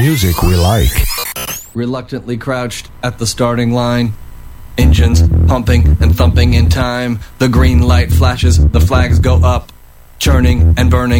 music we like. Reluctantly crouched at the starting line, engines pumping and thumping in time. The green light flashes, the flags go up, churning and burning.